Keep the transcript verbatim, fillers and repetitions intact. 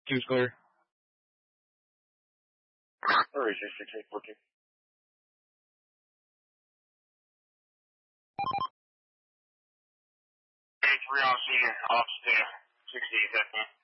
Two's clear. Where is your six eight four two? Hey, three on scene, off staff, sixty-eight, that man.